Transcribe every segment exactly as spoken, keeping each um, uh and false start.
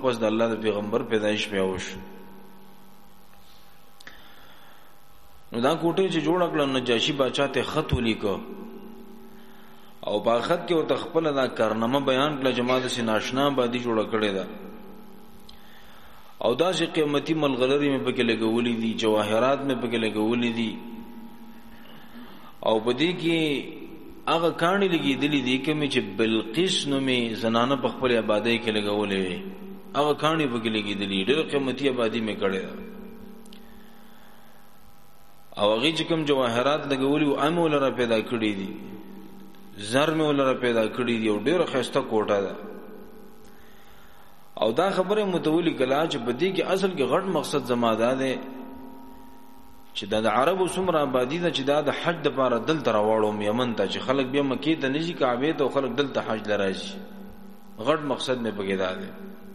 پس د الله د پیغمبر پیدایش بیا وشو. نو دا کوټه چې جوړ کړل نجاشي بادشاہ ته خط ولیکو او په خط کې ورته خپل دا کارنامه بیان کړل، جماعت سي ناشنا باندې جوړ کړی دا او دا چې قیمتي ملغلري مې پکې لګولې دي، جواهرات مې پکې لګولې دي او په دې کې هغه کانی لګېدلې دي کومې چې بلقیس نومې زنانه په خپل آبادی کې لګولې، هغه کانی پکې لګېدلې، ډېر قیمتي آبادی مې کړې ده او هغه چې کوم جواهرات لګولې او امول را پیدا کړې دي، زر مې ولر پیدا کړې دي او ډېر ښایسته کوټه ده. او دا خبره متولی کلا چې بدی کې اصل کې غټ مقصد زماده ده چې د عربو څومره آبادی ده چې دا د حج د لپاره دلته راوړم یمن ته چې خلک بیا مکې ته نشي کعبه ته خلک دلته حج لراشي، غټ مقصد مې پکې ده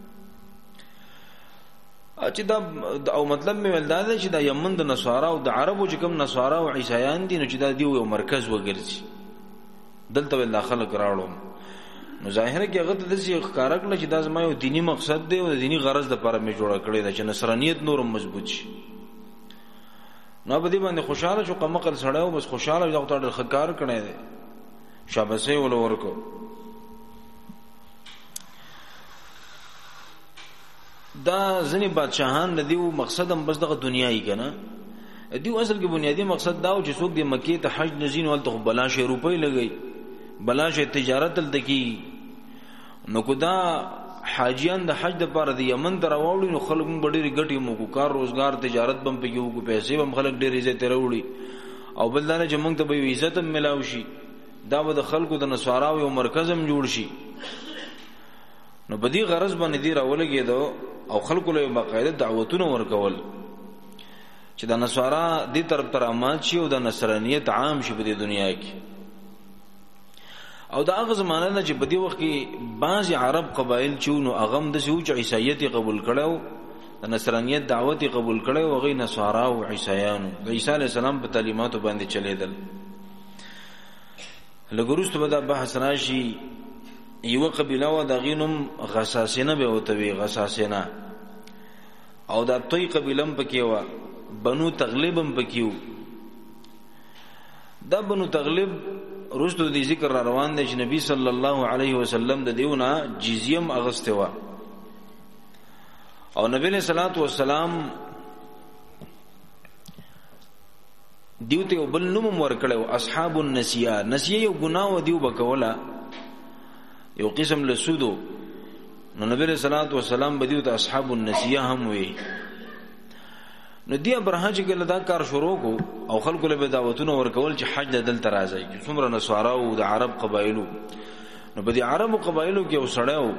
چې دا او مطلب مې ول دا چې د یمن د نصارا او د عربو چې کوم نصارا او عیسایان دي نو چې دا دی یو مرکز وګرځي دلته ول داخله کراړم. نو ظاهره کې هغه د دې ښکارا کړل چې دا زما یو دینی مقصد دی او د دینی غرض لپاره مې جوړه کړې ده چې نصرانیت نورم مضبوط شي. نو په دې باندې خوشاله شو، قمقل سړیو بس خوشاله یو ډېر خکار کړي دي، شاباسه ول ورکو. دا ځنی بادشاہان د دیو مقصد هم بس دغه دنیاي کنه، دیو اصل کې بنیادی مقصد دا و چې څوک د مکې ته حج نزین ولته بلاشه روپۍ لګي، بلاشه تجارت لدکی. نو کدا حاجیان د حج د لپاره د یمن ته راوړي نو خلک هم ډېری ګټي مو کو کار روزګار تجارت بم په یو کو پیسې بم خلک ډېری عزت راوړي او بلدانه چې موږ ته به عزت هم ملاوي شي، دا به د خلکو د نصاراو یو مرکز هم جوړ شي. نو بدی غرض باندې دی راولګي دو او خلکو له باقاعده دعوتونه ورکول چې د نصارا دې طرف تر عمل شي او د نصرانیت عام شي په دې دنیا کې. او دا هغه زمانه نه چې په دې وخت کې بعض عرب قبایل چونو اغم د سوچ عیسایت قبول کړو، د نصرانیت دعوت قبول کړو او غي نصارا او عیسایانو د عیسی علی السلام په تعلیماتو باندې چلیدل. لګروست به دا بحث راشي. یو قبیله و د غینم غساسینه به وتوی غساسینه او دا توي قبیلم پکې و، بنو تغلبم پکې و. دا بنو تغلب رستو دی ذکر را روان دی چې نبی صلی الله علیه وسلم د دیونه جزیم اغسته و او نبی صلی الله علیه وسلم دیوته بل نوم ورکړو اصحاب النسیه. نسیه یو ګناه و دیو بکوله، یو قسم له سودو. نو نبی صلی الله علیه وسلم بدیو ته اصحاب النسیه هم وی. نو دی ابراهیم چې کله دا کار شروع کو او خلکو له دعوتونو ورکول چې حج دل ترازی چې څومره نصارا او د عرب قبایلو، نو په دې عربو قبایلو کې وسړیو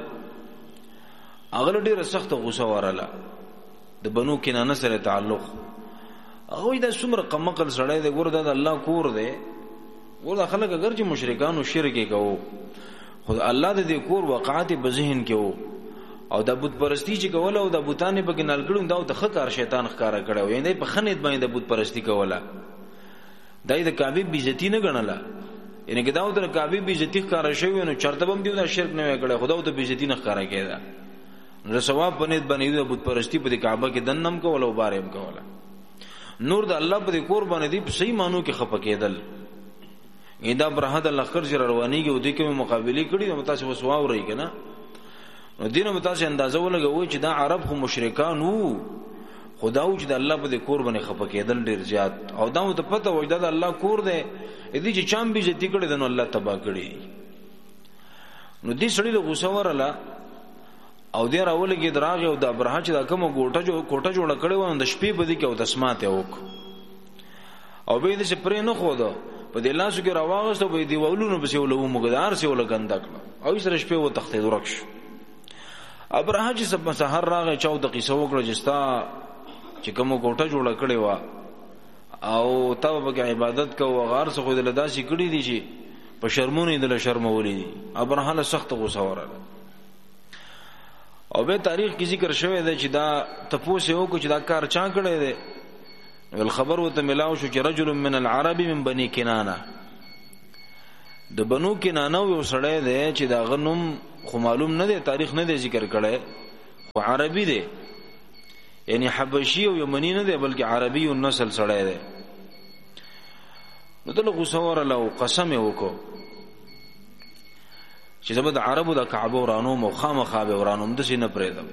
هغه ډیره سخت غوسه وراله د بنو کنانه سره تعلق. هغه د څومره قمقل سړی دی، ګور د الله کور دی، ګور د خلک اگر چې مشرکان او شرک کوي خو الله د دې کور وقعات په ذهن کې وو او د بت پرستی چې کوله او د بوتانه په کې نالګړو دا د خکار شیطان ښکارا کړو، یعنی په خنیت باندې د بت پرستی کوله. دای د کعبه بیزتی نه غنله، یعنی کدا د کعبه بیزتی ښکارا شوی نو چرته بم دیو د شرک نه کړه، خدا د بیزتی نه ښکارا کېدا. نو ثواب پنيت باندې د بت پرستی په کعبه کې دنم کوله او بارم کوله. نور د الله په کور باندې دی په صحیح مانو کې خپه کېدل. اېدا برهد الله خر جر روانيږي او د کوم مقابله کړي نو تاسو وسوا وري کنه. نو دینه متاسه اندازه ولګوي چې دا عرب خو مشرکان وو، خداو چې د الله په کور باندې خپه کېدل ډیر زیات او دا مو ته پته وای دا د الله کور دی، دې چې چام به عزت کړي د نو الله تبا کړي. نو دې سړي له غوسه ورله او دې راولګي دراغه او د ابراهیم چې دا کومه ګوټه جو کوټه جوړه کړي و د شپې په دې کې او د سماته وک او به دې پرې نه خو دا په دې لاسو کې راوغسته به دې ولونو په سیولو مقدار سیولو ګندک او سره شپې و تختې درکش. ابراهیم چې سب سحر راغی چاو د قصو وکړه جستا چې کومه ګوټه جوړه کړي و او تا به عبادت کو غار څخه د لداسي کړي دي چې په شرمونه د شرمولې دي. ابراهیم سخت غوسه وراله او به تاریخ کې ذکر شوی دی چې دا تپوسه وکړي چې دا کار چا کړی دی. ول خبر وته ملاو شو چې رجل من العرب من بني کنانه، د بنو کنانه یو سړی دی چې دا غنوم خو معلوم نه دی، تاریخ نه دی ذکر کړی عربي دی یعنی حبشي او یمنی نه دی بلکې عربي او نسل سړی دی. نو دغه غوسور له قسم وکړو چې زما د عربو د کعبه ورانو مو خامخا به ورانو د سینه پرېدم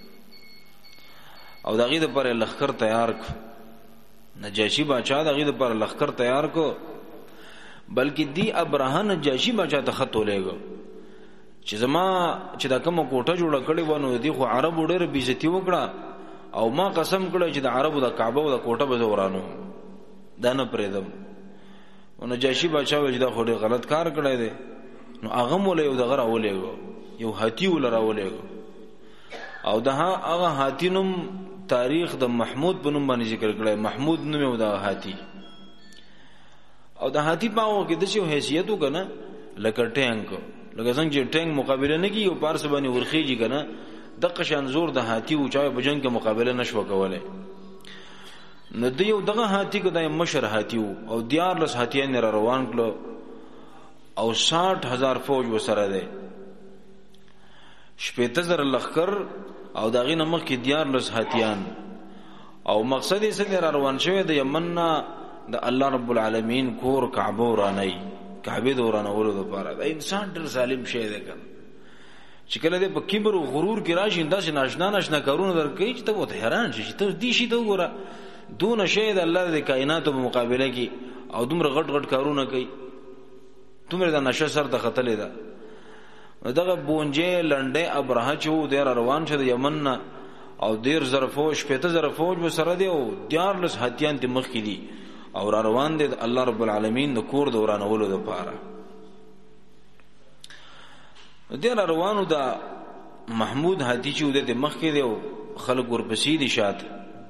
او دغه د پر لخر تیار ک نجاشی بادشاہ دغه د پر لخر تیار کو بلکې دی ابراهه نجاشی بادشاہ ته خط ولېګو چې زما چې دا کوم کوټه جوړه کړې ونه دی خو عربو ډېر بیزتی وکړه او ما قسم کړو چې د عربو د کعبه او د کوټه به ورانو دا نه پرېدم. او نجاشی بادشاہ وجه دا خو ډېر غلط کار کړی دی. نو هغه مول یو دغه راولېګو یو هاتی ول راولېګو او دا هغه هاتی نوم تاریخ د محمود په نوم باندې ذکر کړی. محمود نوم یو دا هاتی او دا هاتی پاو کې د څه حیثیت وکنه لکه ټینګ لکه څنګه چې ټینګ مقابله نه کیږي او پارس باندې ورخیږي کنه د قشان زور د هاتی او چا په جنگ کې مقابله نشو کولای. نو د یو دغه هاتی کو د مشر هاتی او دیار لس هاتیان را روان کړو او ساٹھ ہزار فوج وسره ده شپېته زره لخر او داغې نمخ کې دیار لس هاتیان او مقصد یې څه را روان شوی د یمن د الله رب العالمین کور کعبه ورانای کعبه دورانولو لپاره. دا انسان ډېر ظالم شی دی کنه چې کله دې په کبر او غرور کې راشي انداز ناشنا ناشنا کارونه درکې چې ته وته حیران شې ته دې شي ته وګوره دون شی د الله د کائنات په مقابله کې او دومره غټ غټ کارونه کوي تومره د نشه سر ته خطلې ده. دغه بونجه لنډه ابراهه چې و ډیر روان شه د یمن او ډیر ظرفوش پته ظرفوج وسره دی او دیار لس هاتیان ته مخ کې دي او را روان دي الله رب العالمین د کور دورانولو لپاره. ډیر روانو د محمود هاتی چې د مخ کې دی او خلک ورپسې دي شاته.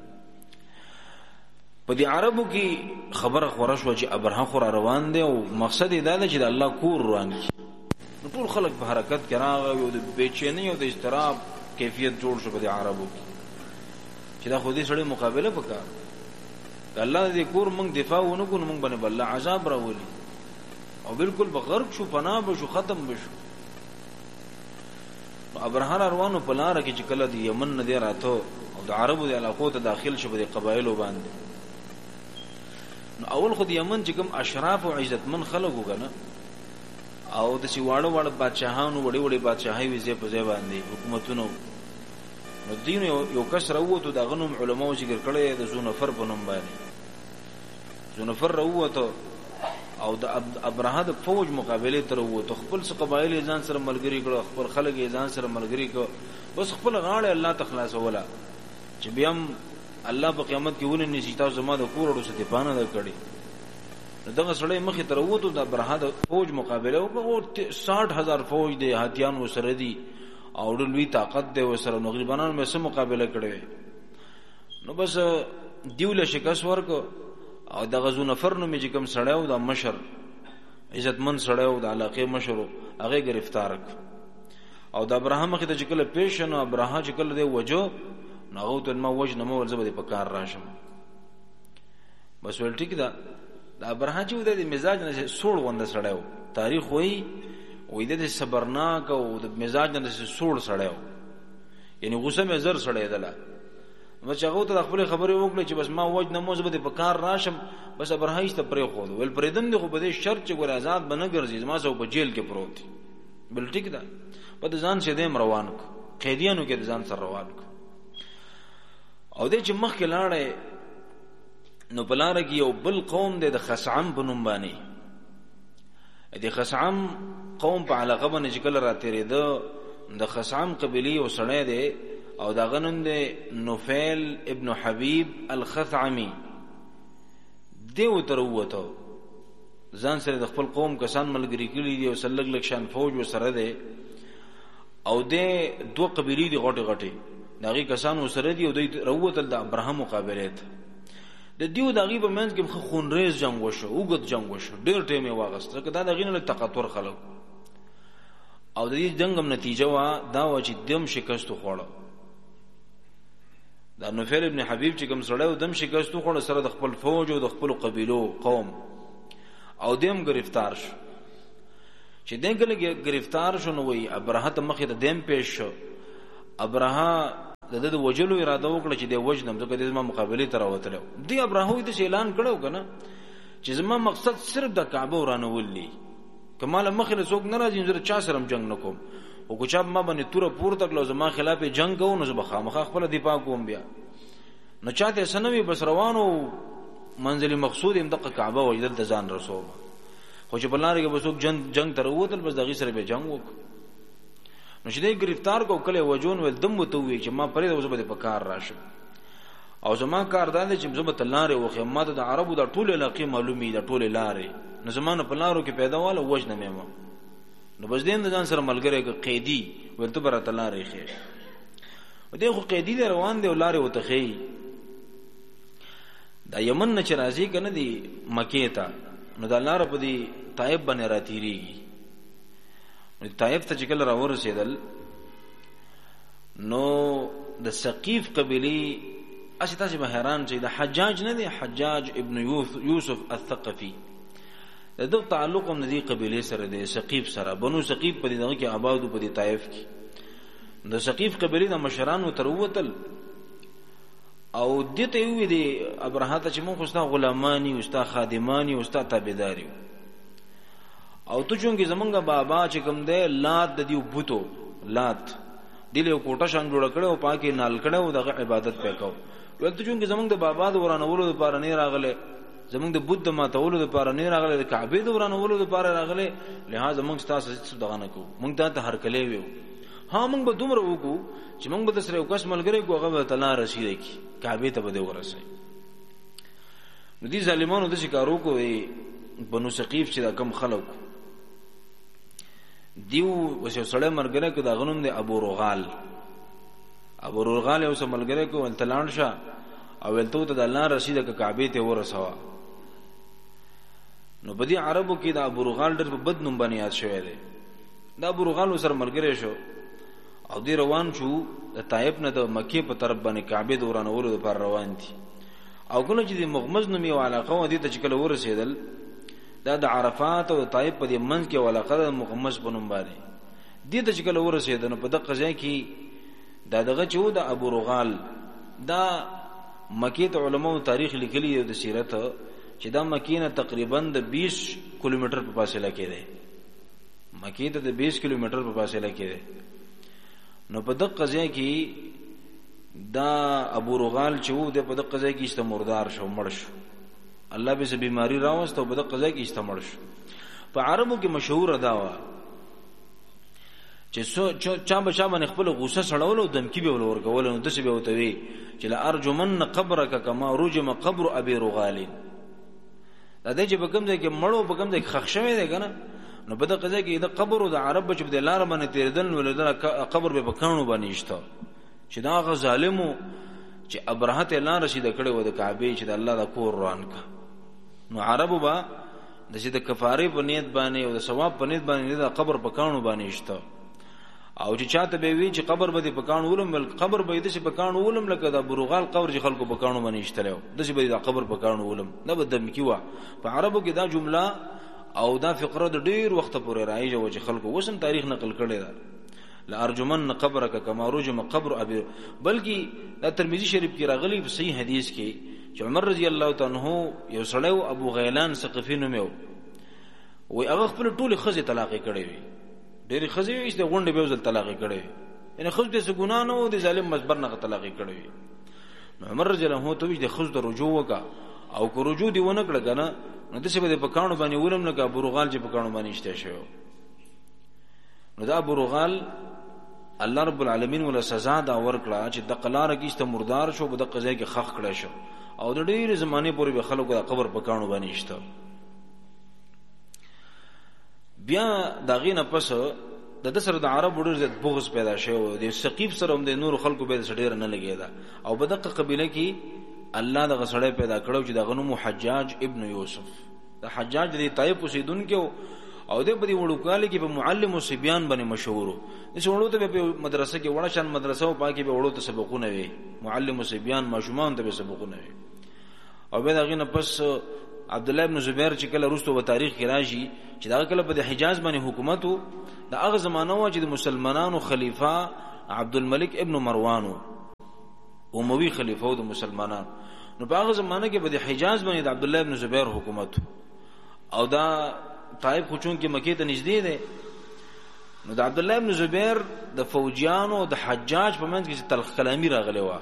په دې عربو کې خبره خورش و چې ابراهه خور روان دی او مقصد یې دا دی چې د الله کور روان شي. ټول خلک په حرکت کې راغلي او د بېچینۍ او د اضطراب کیفیت جوړ شو په دې عربو کې چې دا خو دې سړی مقابله وکړه د الله دې کور موږ دفاع ونه کوو موږ باندې بل عذاب راولي او بالکل بغرق شو پناه بشو ختم بشو. ابراهه روانو په لار کې چې کله د یمن نه دی راته او د عربو د علاقو ته داخل شو په قبایلو باندې. نو اول خو د یمن چې کوم اشراف او عزتمن خلک وګنه او د سی واړو واړو بادشاہانو وړي وړي بادشاہي وي زې په ځای باندې حکومتونو. نو دین یو کس راووتو د غنوم علماو ذکر کړي د زونفر په نوم باندې. زونفر راووتو او د ابراهه د فوج مقابله تر ووتو خپل څه قبایل ځان سره ملګری کړو خپل خلک ځان سره ملګری کړو بس خپل غاړه الله تخلاص ولا چې بیا الله په قیامت کې ونه نشي تاسو زما د کور وروسته پانه در کړی. دغه سړی مخې تر ووتو د ابراهه د فوج مقابله وکړو ساٹھ هزار فوج دی هاتیان وسره دي او لوی طاقت دی وسره نو غریبانو مې سم مقابله کړي. نو بس دیوله شکست ورکو او د غزو نفر نو می چې کوم سړیو د مشر عزتمن سړیو د علاقې مشر هغه گرفتار ک او د ابراهیم مخې ته چې کله پیش نو ابراهیم چې کله دی وجو نو هغه ته ما وجه نو ورځ به په کار راشم. بس ول ټیک دا د ابراهیم چې د مزاج نه سوړ وند سړیو تاریخ وای وې د صبرناک او د مزاج نه سوړ سړیو یعنی غصه مې زر سړی دله. نو چې هغه ته خپل خبرې وکړي چې بس ما وجه نه موزه به په کار راشم بس ابراهیم ته پرې خو ول پرېدم دی خو به شرط چې ګور آزاد بنه ګرځي ما سو په جیل کې پروت بل ټیک دا په ځان شه دیم روان ک قیدیانو کې ځان سره روان ک او دې چې مخ کې لاړې نو بلاره کې یو بل قوم د خصعم په نوم باندې د خصعم قوم په علاقه باندې چې کله راتېره ده د خصعم قبيله او سړی دی او دا غنوم دی نوفل ابن حبیب الخثعمی دیو تر وته ځان سره د خپل قوم کسان ملګری کړي دي او سلګ لک شان فوج وسره ده او د دوه قبيله دي غټه غټه داغي کسان وسره دي او د روتل د ابراهیم مقابله ته د دیو داغي په منځ کې خونریز جنگ وشو وګت جنگ وشو ډېر ټیم یې واغست کدا داغي نه تقاطر خلک او د دې جنگم نتیجه وا دا و چې دم شکست خوړه دا نوفل ابن حبیب چې کوم سره دم شکست خوړه سره د خپل فوج او د خپل قبيلو قوم او دیم گرفتار شو چې دنګل گرفتار شو نو وی ابراهه ته مخې ته دیم پیش شو ابرهه د د وجلو اراده وکړه چې د وجنم ځکه د زما مقابله تر وته دی ابرهه د اعلان کړو کنه چې زما مقصد صرف د کعبه ورانه ولي کمال مخله څوک ناراضي زره چا سره جنگ نکوم او کو چا ما باندې تور پورته کلو زما خلاف جنگ کوو نو زبخه مخ خپل دفاع کوم بیا نو چاته سنوي بس روانو منزل مقصود هم دغه کعبه وجدل د ځان رسول خو چې بلاره کې بسوک جنگ جنگ تر وته بس دغه سره به جنگ وک نو چې دې گرفتار کو کله وجون ول دم وته وي چې ما پرې د وسبه په کار راشم او زما کار دا چې زما تلاره او خدمات د عربو د ټوله علاقې معلومي د ټوله لارې نو زمانه په لارو کې پیدا واله وجنه مېما نو بس دین د ځان سره ملګری قیدی ورته بر تلاره خیر و دې خو قیدی روان دی ولاره وته خی دا یمن نه چرازی کنه دی مکه ته نو د لار په دی طائف باندې راتیریږي طائف ته چې کله را ورسېدل نو د ثقيف قبيله اسی تاسو به حیران شئ د حجاج نه دی حجاج ابن یوسف الثقفي د تعلق هم د قبيله سره دی ثقيف سره بنو ثقيف په دغه کې آباد په دی طائف کې د ثقيف قبيله د مشرانو تر وتل او دته وی دی ابرهه ته چې مونږ خوستا غلامانی او ستا خادمانی او ستا تابعداري او ته چونګې زمونږه بابا چې کوم دی لات د دیو بوتو لات دله کوټه شان جوړ کړو او پاکي نال کړو دغه عبادت وکاو ولته چونګې زمونږ د بابا د ورانولو لپاره نه راغله زمونږ د بوت د ماتولو لپاره نه راغله د کعبه د ورانولو لپاره راغله لہذا موږ تاسو دغه نه کو موږ ته هر کله ویو ها موږ به دومره وکړو چې موږ به د سره یو کس ملګری کو هغه ته نه رسیدي کی کعبه ته به ورسې نو دي ظالمانو د شکارو کو بنو ثقيف چې دا کم خلک دیو وسه سړی مرګره کو دا غنوم دی ابو رغال ابو رغال یو سم ملګری کو انتلان شه او ولته ته د الله رسیدي ک کعبه ته ورسوا نو بدی عربو کې دا ابو رغال ډېر په بد نوم باندې یاد شوی دی دا ابو رغال سره ملګری شو او دی روان شو د طائف نه د مکه په طرف باندې کعبه دورانولو لپاره روان دي او کله چې د مغمز نوم یو علاقه و دي ته چې کله ورسېدل دا د عرفات او طائف په دې منځ کې علاقه د مغمز په نوم باندې دي ته چې کله ورسېدل نو په دغه ځای کې دا دغه چې و د ابو رغال دا مکه ته علماو تاریخ لیکلی د سیرت چې دا مکه نه تقریبا د بیس کیلومتر په فاصله کې ده مکه ته د بیس کیلومتر په فاصله کې ده نو په دغه ځای کې دا ابو رغال چې و د په دغه ځای کې استمردار شو مړ شو الله به سه بیماری راوست او په دغه ځای کې استمر شو په عربو کې مشهور ادا و چې چا به چا باندې خپل غوسه سړول او دمکی به ورکول نو دسه به وتوي چې لا ارجمن قبرک کما رجم قبر ابي رغال دا دې چې په کوم ځای کې مړو په کوم ځای کې خښ شوی دی کنه نو په دغه ځای کې د قبر او د عرب چې د لار باندې تیردل ولدل قبر به پکانو باندې شته چې دا غ ظالمو چې ابرهه ته لار رسید کړي و د کعبه چې د الله د کور روان کا نو عربو با د چې د کفاره په نیت باندې او د ثواب په نیت باندې د قبر پکانو باندې شته او چې چاته به وی چې قبر به پکانو ولم بل قبر به د چې پکانو ولم لکه د بروغال قبر چې خلکو پکانو باندې شته د چې به د قبر پکانو ولم نه بدم کیوا په عربو کې دا جمله او دا فقره د ډیر وخت پورې راځي او چې خلکو وسم تاریخ نقل کړي دا لارجمن قبرک کما رجم قبر ابي بلکې دا ترمذی شریف کې راغلی په صحیح حدیث کې چې عمر رضی الله تعالی عنہ یو سړی ابو غیلان ثقفی نوم یو وي هغه خپل ټول خزه طلاق کړي وي ډېری خزه یې د غونډې به ځل طلاق کړي یعنی خزه د ګنا نه او د ظالم مجبر نه طلاق کړي وي نو عمر رضی الله عنه ته د خزه رجوع وکا او کو رجوع دی ونه کړ کنه نو دسه به په کانو باندې ولم نه کا بروغال چې په کانو باندې شته شو نو دا بروغال الله رب العالمین ولا سزا دا ورکړه چې د قلار کې است مردار شو په د قضیه کې خخ کړه شو او د ډېر زمانه پورې به خلکو د قبر په کانو باندې شته بیا داغې نه پس د سره د عرب ډېر زیات بغض پیدا شو د ثقيف سره هم د نور خلکو به ډېر نه لګیدا او په دغه قبيله کې الله د غسړې پیدا کړو چې د غنو حجاج ابن یوسف د حجاج د طائف اوسیدونکو او د په دې وړوکاله کې په معلم او صبيان باندې مشهور وو چې وړو ته په مدرسه کې وړه شان مدرسه او پاکي به وړو ته سبقونه وي معلم او صبيان ماشومان ته سبقونه وي او به دغه نه پس عبد الله ابن زبیر چې کله وروسته په تاریخ کې راشي چې دا کله په حجاز باندې حکومت وو د هغه زمانہ و چې د مسلمانانو خلیفہ عبد الملک ابن مروان اموي خلیفہ د مسلمانانو. نو په هغه زمانه کې په د حجاز باندې د عبد الله ابن زبیر حکومت او دا طائف خو چون کې مکې ته نږدې ده. نو د عبد الله ابن زبیر د فوجیانو د حجاج په منځ کې تلخ کلامی راغلی و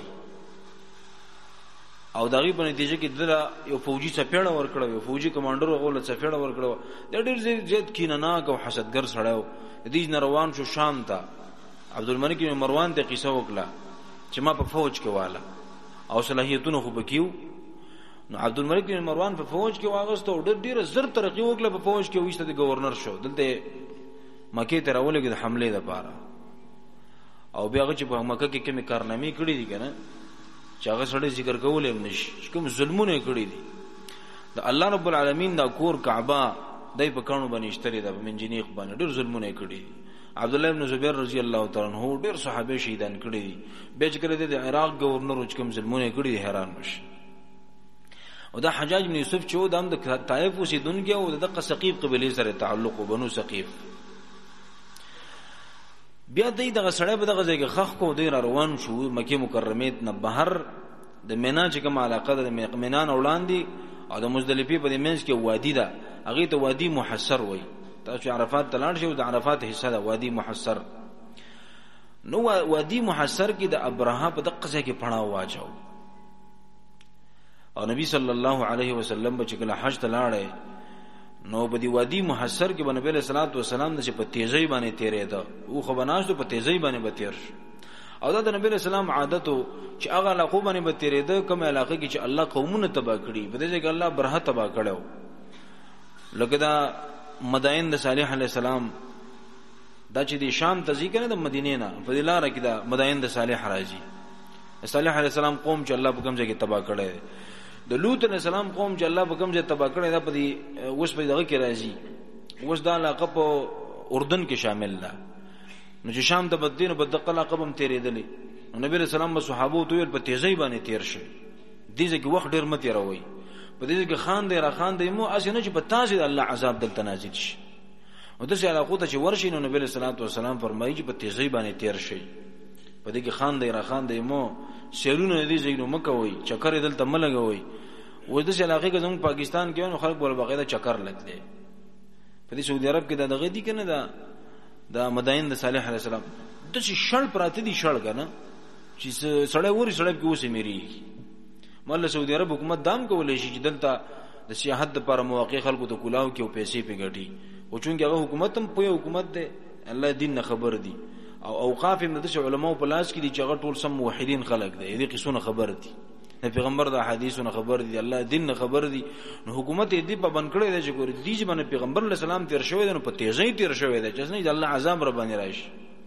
او دغه په نتیجه کې دله یو فوجي چپېړه ورکړو، یو فوجي کمانډر غوله چپېړه ورکړو. د ډېر زیات کینناک او حسدګر سړیو. د دې نه روان شو شام ته. عبد الملک بن مروان ته قصه وکړه چې ما په فوج کې واله او صلاحیتونه خو بکیو. نو عبد الملک بن مروان په فوج کې واغسته او ډېر ډېر زر ترقی وکړه. په فوج کې وښته د گورنر شو. دلته مکه ته راولګي د حمله لپاره او بیا هغه چې په مکه کې کومه کارنامې کړې دي کنه چې هغه سړی ذکر کول هم نشي، کوم ظلمونه کړی دي. د الله رب العالمین دا کور کعبه دای په کانو باندې اشتري دا په منجنیق باندې ډېر ظلمونه کړی دي. عبد الله ابن زبیر رضی الله تعالی عنہ ډېر صحابه شهیدان کړی دي. به چې کړی د عراق گورنر چې کوم ظلمونه کړی دي حیران مشي. او دا حجاج بن یوسف چې د هم د طائف اوسیدونکو او د ثقیف قبیله سره تعلق و بنو ثقیف. بیا دای دغه سړی په دغه ځای کې خخ کو دی روان شو مکه مکرمه نه بهر د مینا چې کوم علاقه د مینا وړاندې او د مزدلفه په منځ کې وادي ده، هغه ته وادي محصر وای. تاسو عرفات تلاړ شئ د عرفات حصہ ده وادي محصر. نو وادي محصر کې د ابرهه په دغه ځای کې پړاو واچو او نبی صلی الله علیه وسلم به چې کله حج تلاړې نو په دی وادي محصر کې باندې نبی صلی الله علیه وسلم د په تیزی باندې تیرې ده او خو بناستو په تیزی باندې به تیر او دا د نبی صلی الله علیه وسلم عادتو چې هغه علاقه باندې به تیرې ده کوم علاقه کې چې الله قومونه تبا کړي په دې کې الله برها تبا کړو. لکه دا مدائن د صالح علیه السلام دا چې د شام ته ځي د مدینې نه په لار کې دا مدائن د صالح راځي. صالح علیه السلام قوم چې الله په کوم ځای کې تبا کړي، د لوط علیہ السلام قوم چې الله په کوم ځای تبا کړی دا په دې اوس په دغه کې راځي. اوس دا علاقه په اردن کې شامل ده. نو چې شام ته بدینو په دغه علاقه هم تیرېدلې. نو نبی رسول الله صحابه ته ویل په تیزی باندې تیر شي، دې ځکه وخت ډیر مت راوي په دې کې خان دی را خان دی مو اسنه چې په تاسو د الله عذاب دلته نازل شي. او دغه علاقه ته چې ورشي نو نبی رسول الله والسلام فرمایي چې په تیزی باندې تیر شي، په دې کې خان دی را خان دی مو سیرونه دې زینو مکوي چکر دلته ملګوي. و د علاقې کې زموږ پاکستان کې نو خلک بوله بغیره چکر لګلې. په دې سعودي عرب کې دا دغه دي کنه دا د مدائن د صالح علیه السلام د چې شړ پراته دي شړ کنه چې سړی وري سړی کې اوسې مری مله سعودي عرب حکومت دام کولې شي چې دلته د سیاحت لپاره مواقع خلکو ته کولاو کې او پیسې پیګټي. او چون کې هغه حکومت هم په حکومت ده الله دین نه خبر دي او اوقاف هم د علماء په لاس کې دي چې هغه ټول سم موحدین خلک دي. دې قصونه خبر دي، پیغمبر د حدیثونو خبر دي، الله دین نه خبر دي. نو حکومت دې په بند کړی دی چې ګور دي چې باندې پیغمبر علیه السلام تیر شوی دی نو په تیزی تیر شوی دی چې نه الله عذاب رب باندې راشي.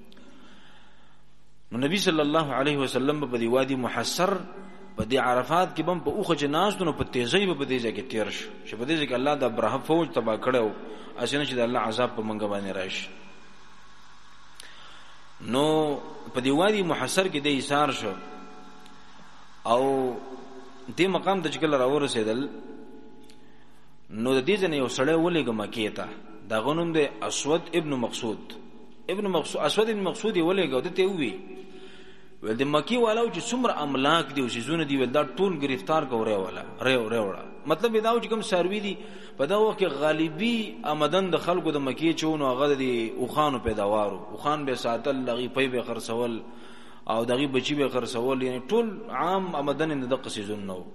نو نبی صلی الله علیه وسلم په دی وادي محصر په دی عرفات کې بم په اوخه جناز نو په تیزی په دې ځای کې تیر شو چې په دې ځای کې الله د ابراهیم فوج تبا کړو اسنه چې د الله عذاب په منګ باندې راشي. نو په دی وادي محصر کې د ایثار شو او دې مقام ته چې کله راورسېدل نو د دې ځنه یو سړی ولېګ مکې ته دا غنوم دی اسود ابن مقصود ابن مقصود اسود ابن مقصود ولېګ او ته وی ول د مکی والو چې څومره املاک دی او شیزونه دی ول دا ټول گرفتار کوره والا ریو ریوړه. مطلب دا و چې کوم سروي دی په دا وخت کې غالبي آمدن د خلکو د مکی چونو هغه دی او خانو پیداوارو او خان به ساتل لغي پي به خرڅول او دغه بچی به خرڅول، یعنی ټول عام آمدن د دغه سيزون نو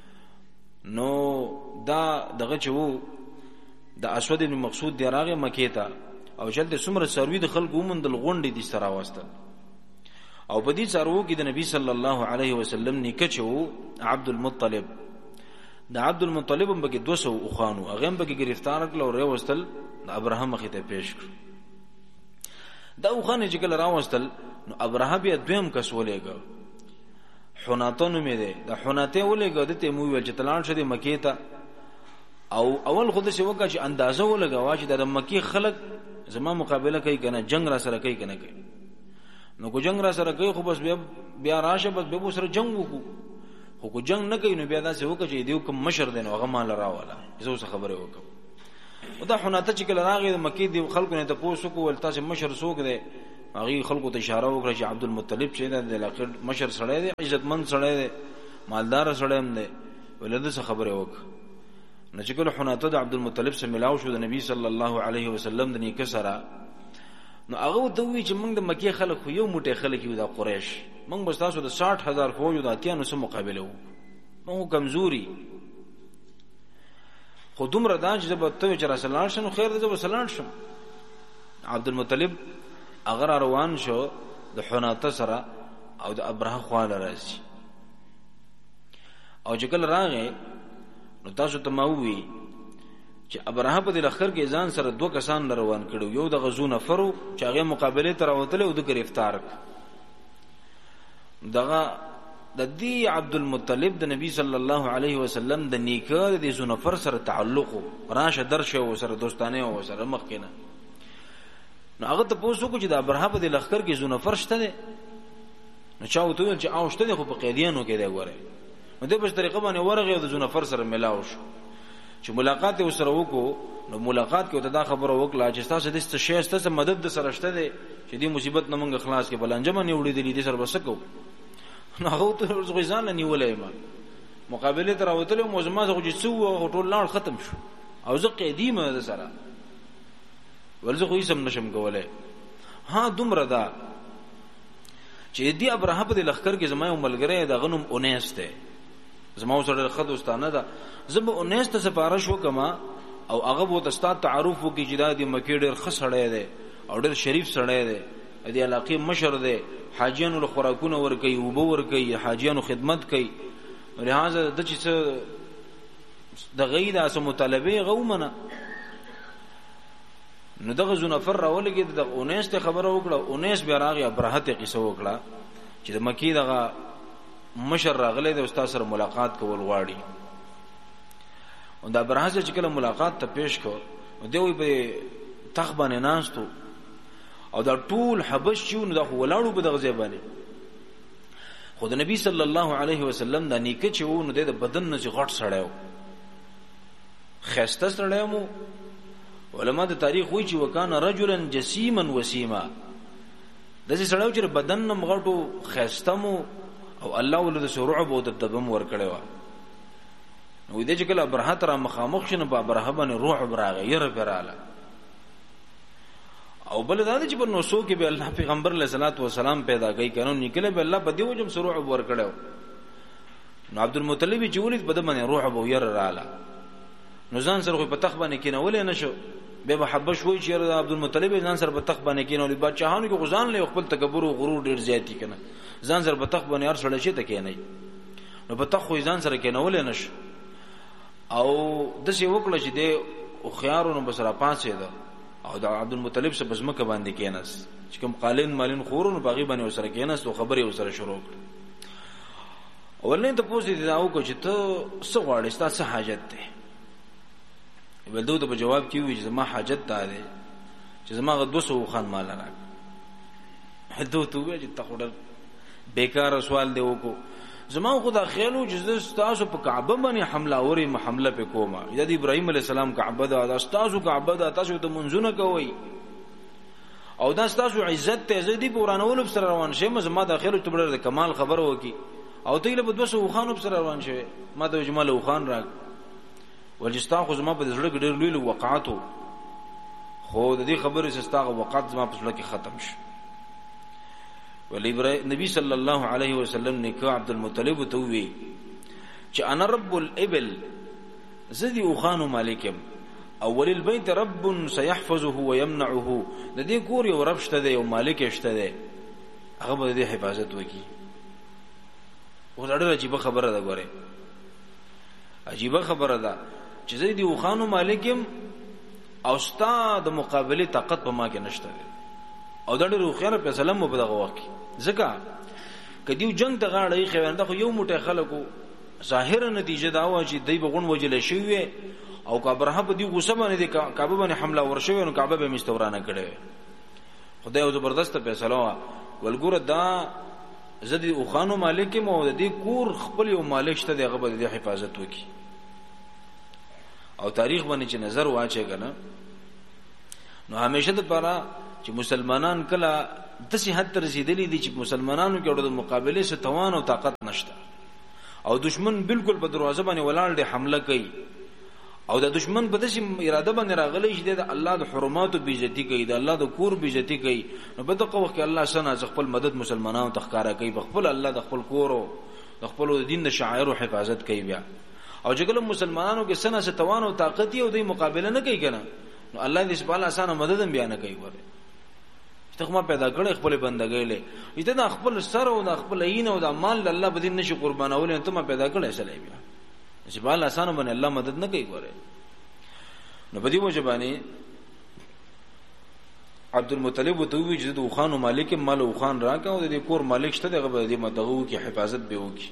نو دا دغه چې وو د اسود بن مقصود دی راغه مکی ته او جلد څومره سروي د خلکو مندل غونډې دي سره واسطه. او په دې سرو کې د نبی صلی الله علیه وسلم نیکه چو عبد المطلب د عبد المطلب هم بګي دوه سوه خوانو هغه هم بګي گرفتار کړل او راوستل د ابراهیم مخې ته پیش کړ. دا خوانه چې کله راوستل نو ابراهیم بیا دویم کس ولېګو حناته نو مې ده د حناته ولېګو د ته مو ویل چې تلان شه د مکی ته او اول خود څه وکړه چې اندازه ولګوا چې د مکی خلک زما مقابله کوي کنه جنگ را سره کوي کنه کوي. نو کو جنگ را سره کوي خو بس بیا بیا راشه بس به سره جنگ وکړو خو کو جنگ نه کوي نو بیا دا څه وکړي چې دیو کوم مشر دین هغه مال راواله زه څه خبره وکم. او دا حناته چې کله راغی د مکی دی خلکو نه ته پوسو کو ول تاسو مشر څوک دی هغه خلکو ته اشاره وکړه چې عبدالمطلب چې د علاقې مشر سړی دی، عزتمند سړی دی، مالدار سړی هم دی، ولده څه خبره وکړه. نو چې کله حناطه د عبدالمطلب سره ملاو شو د نبی صلی الله علیه وسلم د نیکه سره، نو هغه ته وی چې موږ د مکه خلک خو یو موټی خلک یو د قریش، موږ بس تاسو د ساઠ هزار فوج د اتیانو سره مقابله وو، موږ کمزوري خو دومره دا چې به ته چې رسول الله شنو خیر دې به سلام شم. عبدالمطلب هغه روان شو د حناطه سره او د ابرهه خواله راځي، او چې کله راغی نو تاسو ته ما وی چې ابرهه په دې لخر کې ځان سره دوه کسان روان کړو، یو د غزو نفرو چې هغه مقابله ته راوتل او د گرفتار دغه د دې عبدالمطلب د نبی صلی الله علیه وسلم د نیکه د زنفر سره تعلق راشه درشه او سره دوستانه او سره مخکنه. نو هغه ته پوښتنه کو چې د ابرهه په دې لخر کې زنفر شته دي، نو چا وته چې او شته دي خو په قیدیانو کې دی ګوره. نو د په طریقه باندې ورغه او د زنفر سره ملاو شو چې ملاقات یې سره وکړو. نو ملاقات کې ته دا خبره وکړه چې تاسو د څه شی ستاسو مدد سره شته دي چې دې مصیبت نه مونږ خلاص کې بلنجمه نه وړي دي دې سره وسکو. نو هغه ته ځوځان نه نیولې ما مقابله تر اوتل او موزما زغه چې څو ټول لاړ ختم شو او زه قدیمه ده سره ولزه خو یې سم نشم کولای. ها دومره دا چې دې ابرهه په لخر کې زما یو ملګری د غنوم اونیس ته زما سره خدوستانه ده، زما اونیس ته سفارش وکما او هغه بو تاسو تعارف وکي چې دا د مکې ډېر خسړې ده او ډېر شریف سړی ده، دې علاقې مشر ده، حاجیانو له خوراکونه ور کوي، وبو ور کوي، حاجیانو خدمت کوي. لہذا د چې د غیدا سم مطالبه غومنه. نو دغه زنفر راولګي د اونیس ته خبره وکړه، اونیس بیا راغی ابرهه ته قصه وکړه چې د مکی دغه مشر راغله د استاد سره ملاقات کول غواړي. او د ابرهه چې کله ملاقات ته پیش کو دوی په تخ باندې ناستو او دا ټول حبش چون د ولاړو په دغه ځای باندې. خو د نبی صلی الله علیه وسلم د نیکه چې وو نو د بدن نه غټ سړیو خسته سړیو. علماء د تاریخ وایي چې وکانه رجلا جسیما وسیما، د دې سړیو چې بدن نه غټو خستمو او الله ولله سرعب او د دبم ور کړو. نو دې چې کله ابرهه تر مخامخ شنه په ابرهه باندې روح براغه ير پراله. او بل دا چې په نوسو کې به الله پیغمبر علیه الصلاۃ والسلام پیدا کوي کنه نکله به الله په دې وجم سرعب ور کړو. نو عبدالمطلب چې ولید بده باندې روح ابو ير رااله، نو ځان سره په تخ باندې کینول نه شو، به محبت شوی چې عبدالمطلب ځان سره په تخ باندې کینول. بادشاہانو کې غزان له خپل تکبر او غرور ډیر زیاتی کنه، ځان سره په تخ باندې هر څه شي ته کینای، نو په تخ خو ځان سره کینول نه شو. او د څه وکړه چې د او خيارونو بسره پاتې ده او د عبدالمطلب سره بزمکه باندې کیناس چې کوم قالین مالین خورونو باغی باندې وسره کیناس او خبرې وسره شروع کړ. اولنې ته پوښتنه دي او کو چې ته څه غواړې، ستاسو حاجت ده؟ ولدو ته جواب کیوي چې زما حاجت ده چې زما غو دو سو خان مال راک. هدو ته وی چې تخوډر بیکار سوال دی وکړو، زما خدا خیالو چې تاسو په کعبه باندې حمله اوري محمله په کومه، د ابراهيم عليه السلام کعبه ده، تاسو کعبه ده، تاسو ته منځونه کوي او دا تاسو عزت ته زدي پورانول سره روان شي. زما د خیالو ته بل کمال خبر وکي او ته له بدوسو خان سره روان شي، ما ته جمال خان راک ولجستا خو زما په زړه کې ډېر لوی وقعاتو، خو د دې خبرې سستاغه وقات زما په زړه کې ختم شي. ولی نبی صلی الله علیه وسلم نے کہ عبدالمطلب تو وی چې انا رب الابل، زدی او خانو مالکم، اول البيت رب سيحفظه ويمنعه، د دې کور یو رب شته دی او مالک شته دی، هغه به دې حفاظت وکي. او دا ډېر عجیب خبره ده، ګوره عجیب خبره ده چې زدی او خانو مالکم او استاد مقابله طاقت په ما کې نشته او دا ډېر خیر په سلام مو په دغه وخت ځکه کدیو جنگ ته غاړې خوینده خو یو موټه خلکو ظاهر نتیجه دا و چې دای بغون وجل شوی او کابره په دی غوسه باندې د کعبه باندې حمله ورشوی نو کعبه به مستورانه کړي. خدای او زبردست فیصله ولګور دا زدي او خانو مالک مو د دې کور خپل یو مالک شته دغه به د حفاظت وکي. او تاریخ باندې چې نظر واچي کنه نو همیشه د پاره چې مسلمانان کله د صحت تر رسیدلې دي چې مسلمانانو کې د مقابله سره توان او طاقت نشته او دشمن بالکل په دروازه باندې ولاړ دی حمله کوي او د دشمن په داسې اراده باندې راغلی چې د الله د حرماتو بیزتی کوي د الله د کور بیزتی کوي نو په دغه وخت کې الله سنا خپل مدد مسلمانانو ته ښکارا کوي په خپل الله د خپل کور او د خپل دین د شعائر او حفاظت کوي بیا او چې مسلمانانو کې سنا څه توان او طاقت یو د مقابله نه کوي کنه نو الله دې سبحانه آسان مدد هم بیان کوي وره ته ما پیدا کړې خپل بندګۍ له دې د خپل سر او د خپل عین او د مال الله بدین نشي قربانول ته ما پیدا کړې سلای بیا چې بال آسان باندې الله مدد نه کوي وره نو په دې وجه باندې عبد المطلب ته وی چې د خوانو مالک مال او خان راکا او د کور مالک شته دغه دې مدغو کې حفاظت به وکي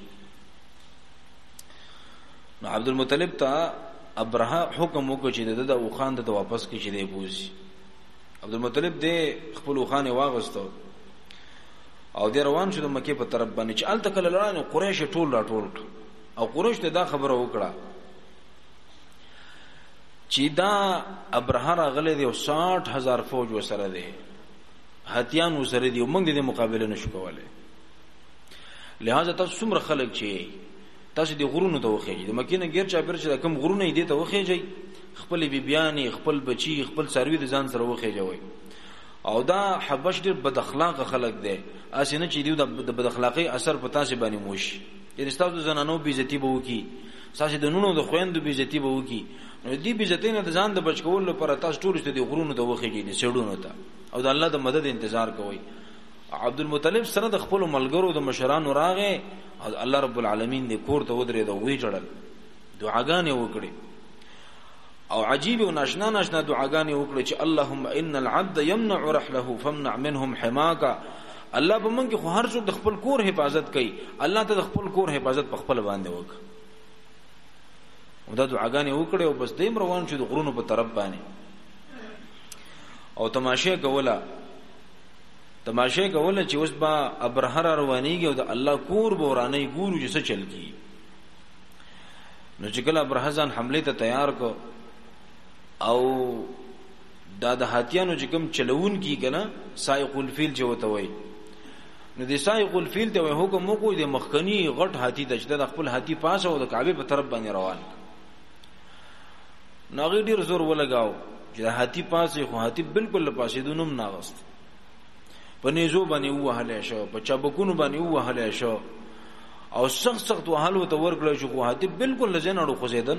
نو عبد المطلب ته ابرهه حکم وکړي چې د او خان ته واپس کړي چې دی بوزي عبد المطلب دې خپل خان واغستو او د روان شو د مکه په طرف باندې چې الته کله لرانه قریش ټول را ټول او قریش ته دا خبره وکړه چې دا ابرهه راغله دی او ساٹھ هزار فوج وسره دی هتیان وسره دی موږ د مقابله نشو کولای لہذا تاسو څومره خلک چې تاسو د غرونو ته وخیږي د مکه نه غیر چا پر چې کوم غرونه دي ته وخیږي خپل بیبيانی خپل بچی خپل سروي د ځان سره وخیږي او دا حبش ډیر بد اخلاق خلک دي اسینه چې دی د بد اخلاقی اثر په تاسو باندې موش یعنی تاسو زنانو بیزتی به وکي تاسو د نونو د خويندو بیزتی به وکي نو دې بیزتی نه د ځان د بچکول لپاره تاسو ټول ست د غرونو ته وخیږي د سړونو ته او د الله د مدد انتظار کوي عبد المطلب سره د خپل ملګرو د مشرانو راغې او الله رب العالمین دې کور ته ودرې د وی جړل دعاګانې وکړي او عجیب او ناشنا ناشنا دعاګانې وکړي چې اللهم ان العبد يمنع رحله فامنع منهم حماك الله به مونږ خو هر څوک د خپل کور حفاظت کوي الله ته د خپل کور حفاظت په خپل باندې وکړي او دا دعاګانې وکړي او بس دیم روان شو د غرونو په طرف باندې او تماشه کوله تماشه کوله چې اوس با ابرهر روانيږي او د الله کور بورانه ګورو چې څه چل کی نو چې کله ابرهه ځان حمله ته تیار کو او دا د هاتیانو چې کوم چلون کی کنه سائق الفیل چې وته وای نو د سائق الفیل ته حکم وکړ د مخکنی غټ هاتی د چې د خپل هاتی پاسه او د کعبه په طرف باندې روان ناغي ډیر زور ولګاو چې د هاتی پاسه خو هاتی بالکل پاسه دونم ناغست په نيزو باندې وهله شو په چابکونو باندې وهله شو او سخت سخت وهلو ته ورګل شو خو هاتی بالکل لزنړو خوځیدل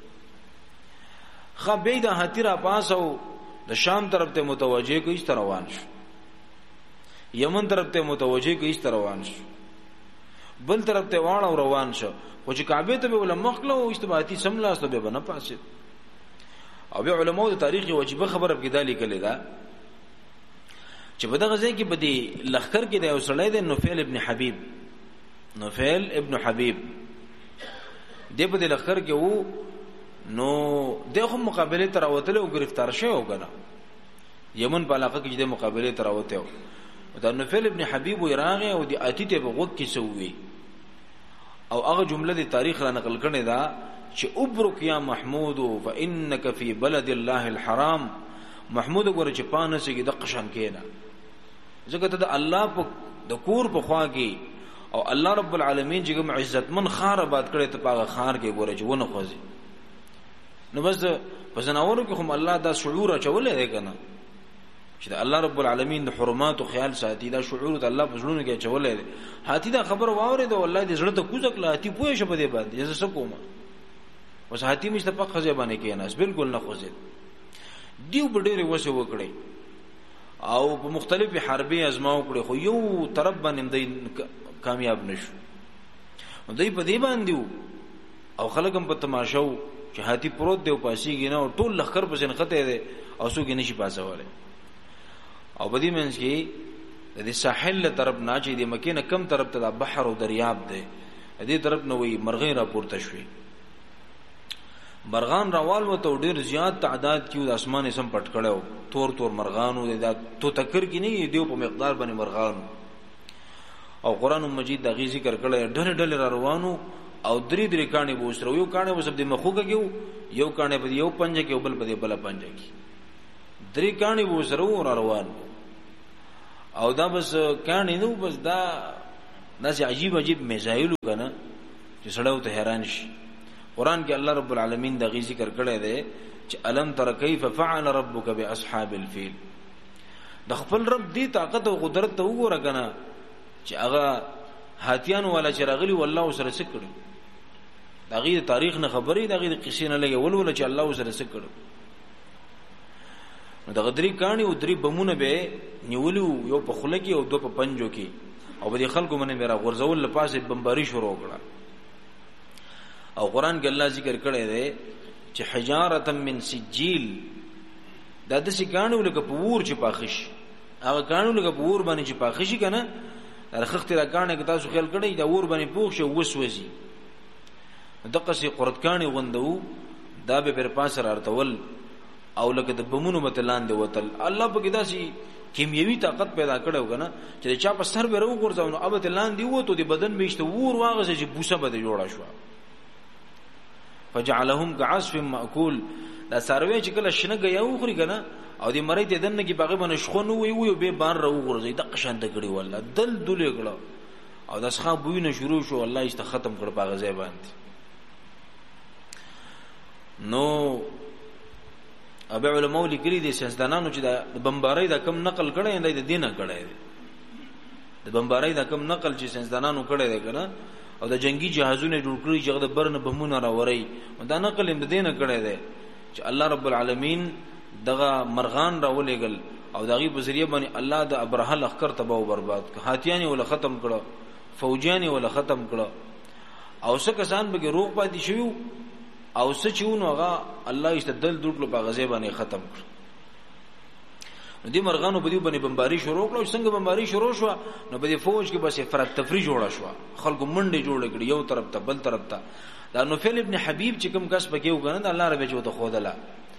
خبید هاتی را پاسو د شام طرف ته متوجه کیږي تر روان شو یمن طرف ته متوجه کیږي تر روان شو بل طرف ته واړه روان شو خو چې کعبه ته ول مخله او استباتی سملاسته به نه پاسه او به علماء د تاریخ واجبه خبره کې دالي کړي دا چې په دغه ځای کې بدی لخر کې د اوسړې د نوفل ابن حبیب نوفل ابن حبیب د په د لخر کې وو نو دغه مقابله تر اوتله او گرفتار شوی وګنه یمن په علاقه کې د مقابله تر اوته دا نوفل ابن حبیب وراغه او د اتیته په وګ کې سووي او هغه جمله د تاریخ را نقل کړي دا چې ابرک یا محمود فانك في بلد الله الحرام محمود ګور چې پانه سي د قشن کېنا ځکه ته د الله په د کور په خوا کې او الله رب العالمین چې کوم عزتمن خار آباد کړي ته په خار کې ګور چې ونه خوځي نو بس په زناورو کې هم الله دا شعور چولې دی کنه چې الله رب العالمین د حرمات او خیال ساتي دا شعور د الله په زړونو کې چولې دی هاتی دا خبر واورې دا والله دې زړه ته کوزک لا هاتی پوهې شپه دی باندې زه څه کوم وس هاتی مشته په خزه باندې کې نه بالکل نه خوځي دیو بډېره وسه وکړي او په مختلفي حربي ازماو کړي خو یو طرف باندې دې کامیاب نشو دوی په دې باندې او خلکم په تماشاو چې هاتی پروت دی او پاسيږي نه او ټول لخر په ځن خته دی او څوک نشي پاسواله او بدی منځ کې د ساحل طرف نه چې د مکه نه کم طرف ته بحر او دریاب دی دې طرف نو وی مرغې را پورته شوي مرغان راوال وته ډیر زیات تعداد کې د اسمان سم پټ کړو تور تور مرغانو د تو تکر کې نه دیو په مقدار باندې مرغانو او قران مجید د غي ذکر کړل ډېر ډېر را روانو او درې درې کانه بوسرو یو کانه وسب د مخوګه کېو یو کانه په یو پنجه کې بل په بل پنجه کې درې کانه بوسرو را روان او دا بس کانی نو بس دا داسې عجیب عجیب میزایل کنه چې سړیو ته حیران شي. قران کې الله رب العالمین دا غي ذکر کړی دی چې الم تر کیف فعل ربک باصحاب الفیل. د خپل رب دی طاقت او قدرت ته وګوره کنه چې هغه هاتیان ولا چرغلی والله سره سکړو. دا غي تاریخ نه خبرې دا غي قصې نه لګي ولول چې الله سره سکړو. نو دا غدری کانی او درې بمونه به نیولو یو په خله کې او دو په پنجو کې او به خلکو باندې میرا غرزول لپاسه بمباری شروع کړه. او قران کې الله ذکر کړی دی چې حجاره من سجیل دا د سکانو لکه پور چې پاخش هغه کانو لکه پور باندې چې پاخش کنه رخخت را کانه کې تاسو خیال کړی دا ور باندې پوښ شو وسوسي دغه سي قرت کانی غوندو دا به پر پاس را ارتول او لکه د بمونو متلان دی وتل. الله په کې داسي کیمیاوي طاقت پیدا کړو کنه چې چا په سر به رو ګرځاو نو ابته لاندې وته د بدن میشته ور واغه چې بوسه بده جوړه شو. فجعلهم كعصف ماكول دا سروي چې کله شنه غيو خوري کنه او دې مړې ته دنه کې باغې باندې شخونه وي وي به بار رو ګرځي د قشان ته کړی والله دل دلې کړه او د ښه بوینه شروع شو الله یې ختم کړ باغ ځای باندې. نو ابي علماء لیکلي دي سياستدانانو چې د بمبارۍ د کم نقل کړي دی د دینه کړي دی د بمبارۍ د کم نقل چې سياستدانانو کړي دی کنه او د جنگي جهازونه جوړ کړی چې د برن بمونه راوري دا نقل هم د دینه کړي دی چې الله رب العالمین دغه مرغان راولېګل او دغه په ذریعہ باندې الله د ابرهه لخر تباہ او برباد ک هاتیانی ول ختم کړه فوجانی ول ختم کړه او څه کسان به روغ پاتې شوی او څه چېونو هغه الله یې تدل دوټلو په غزه باندې ختم کړ. نو دې مرغانو په دې باندې بمباری شروع کړو. څنګه بمباری شروع شو نو په دې فوج کې بس فرق تفریج جوړه شو خلکو منډه جوړ کړي یو طرف ته بل طرف ته. دا نوفل ابن حبیب چې کوم کس پکې وګڼه الله رب جو ته خودله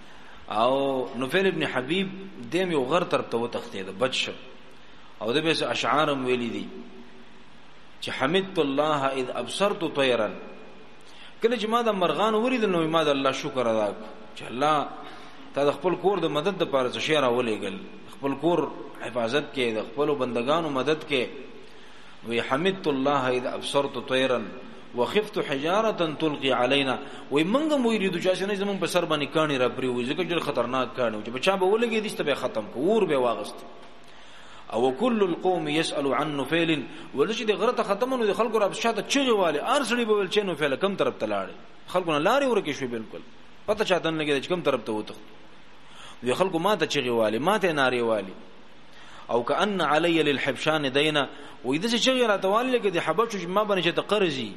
او نوفل ابن حبیب دیم یو غر طرف ته وتختید بچ شو او د به اشعار ویلي دي چې حمدت الله اذ ابصرت طيرا. کله چې ما د مرغان ورید نو ما د الله شکر ادا چې الله تا د خپل کور د مدد د پاره څه شعر ولېګل خپل کور حفاظت کې د خپل بندگانو مدد کې. وی حمدت الله اذ ابصرت طيرا وخفت حجاره تلقي علينا. وی منګه مو یریدو چې نه زمون په سر باندې کانی را پریوي ځکه ډېر خطرناک کانی چې بچا به ولګي دسته به ختم کور به واغست. او كل القوم يسأل عن نفيل ولشي د غرته ختمونو د خلکو رب شاته چغي والي ارسړي به ول چنو فعل کم طرف ته لاړ خلکو نه لاري ورکه شوی بالکل پته چاته نه لګي چې کم طرف ته وته وی خلکو ماته چغي والي ماته ناري والي او كأن علي للحبشان دينا وې د چغي راته والي کې د حبشو ما باندې چې تقرزي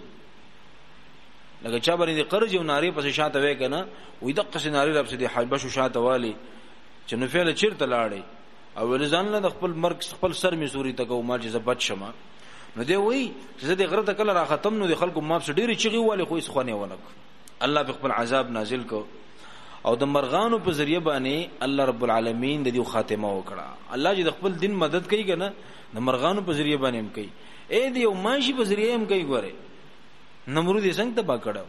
لکه چا باندې قرض او ناری پس شاته وې کنه وې د قص ناری رب سي حبشو شاته والي چې نو فعل چیرته لاړې او ولزان له خپل مرګ خپل سر می سوري تکو ما چې زبط شمه نو دی وای چې زه د غره ته کله را ختم نو د خلکو ما په ډیره چغي والي خو اسخونه ونک الله په خپل عذاب نازل کو او د مرغانو په ذریعہ باندې الله رب العالمین د دې خاتمه وکړه. الله چې د خپل دین مدد کوي کنه د مرغانو په ذریعہ باندې هم کوي اے دی یو ماشي په ذریعہ هم کوي. ګوره نمرود یې څنګه تبا کړو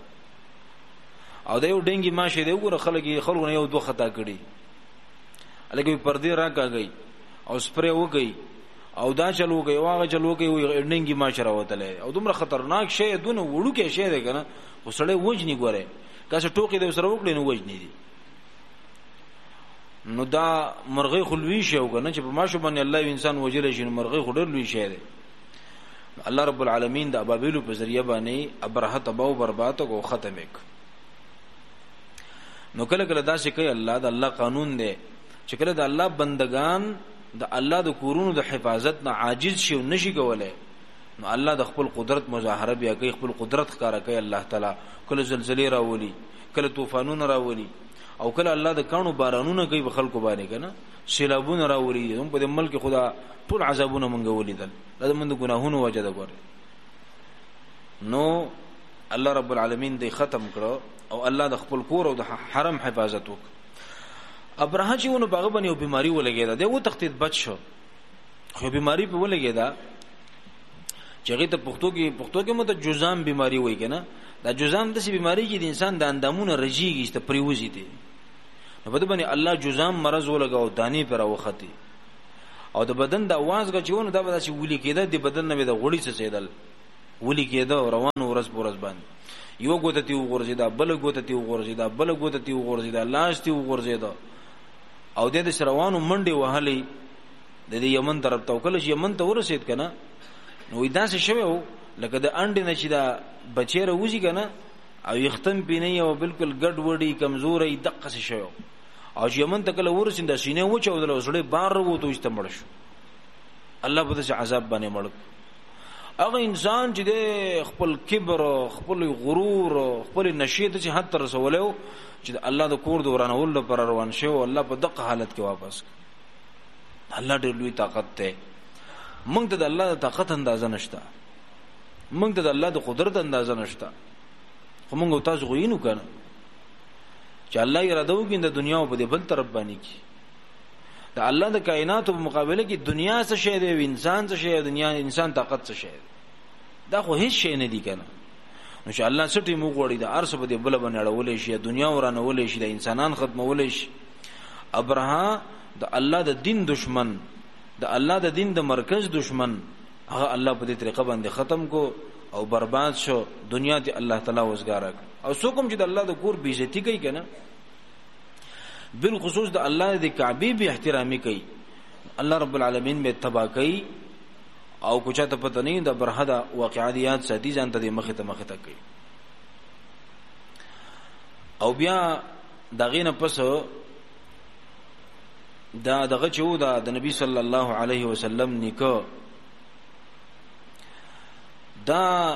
او دا یو ډنګي ماشي دی وګوره خلک خلکو نه یو دوه خطا کړي لکه پردې راکاږي او سپری وګي او دا چلو کوي واغه چلو کوي ډنګي ماش راوتله او دومره خطرناک شی دونه وړو کې شی دی کنه وسړی وجنی ګوره کاسه ټوکی د سره وکړي نو وجنی دي. نو دا مرغې خلوي شی وګنه چې په ماشو باندې الله انسان وجل شي مرغې خډر لوي شی دی. الله رب العالمین د ابابیلو په ذریعہ باندې ابرهه تباہ او برباد او ختم وک. نو کله کله دا شي کوي الله د الله قانون دی چې کله د الله بندگان د الله د کورونو د حفاظت نه عاجز شي او نشي کولای نو الله د خپل قدرت مظاهره بیا کوي خپل قدرت ښکارا کوي. الله تعالی کله زلزلې راولي کله طوفانونه راولي او کله الله د کانو بارانونه کوي په خلکو باندې کنه سیلابونه راولي. هم په ملک خدا ټول عذابونه مونږ ولیدل دا موږ ګناهونو وجه ده. ګوره نو الله رب العالمین دې ختم کړو او الله د خپل کور او د حرم حفاظت وکړ. ابراهیم چې ونه باغ باندې یو بیماری ولګیدا دی و تختید بچ شو خو بیماری په ولګیدا چې هغه ته پښتو کې پښتو کې مته جزام بیماری وای کنه دا جزام د سی بیماری چې د انسان د اندامونو رجیږي ست پریوزي دي نو په دې باندې الله جزام مرض ولګاو دانی پر وختي او د بدن د आवाज غچونه دا به چې ولي کېده د بدن نه د غوړی څه چیدل ولي کېده روان ورځ پورز باندې یو ګوته تی وګورځیدا بل ګوته تی وګورځیدا بل ګوته تی وګورځیدا لاس تی وګورځیدا او د دې روانو منډي وهلي د دې یمن طرف ته کله چې یمن ته ورسید کنه نو دا څه شوی لکه د انډ نه چې دا بچی راوځي کنه او یختم پینې او بالکل ګډ وډي کمزورې دقه څه شوی او چې یمن ته کله ورسید د سینې و چودل وسړې بار وروته استمړ شو الله په دې عذاب باندې مړ هغه انسان چې د خپل کبر خپل غرور خپل نشیت چې حد تر رسولو چې الله د کور دورانول پر روان شو الله په دغه حالت کې واپس الله ډېر لوی طاقت ته موږ ته د الله د طاقت اندازه نشته موږ ته د الله د قدرت اندازه نشته خو موږ تاسو غوینو کنه چې الله اراده وکړي د دنیا په دې بل طرف باندې کی د الله د کائنات په مقابله کې دنیا څه شی دی انسان څه شی دی دنیا انسان طاقت څه شی دا خو هیڅ شی نه دی کنه نو چې الله سټي مو غوړي د ارس په دې بل باندې اړولې شي دنیا ورانه ولې شي د انسانان ختمولې شي ابرها د الله د دین دشمن د الله د دین د مرکز دشمن هغه الله په دې طریقه باندې ختم کو او برباد شو دنیا ته الله تعالی وزګار او څوک چې د الله د کور بی عزتی کوي کنه بالخصوص د الله د کعبه به احترامي کوي الله رب العالمین به تبا کوي او کو چاته پته نه د برهدا واقعیات ساتي ځان ته مخه ته مخه ته کوي او بیا دغه نه پس دا دغه چو دا د نبی صلی الله علیه وسلم نکاح دا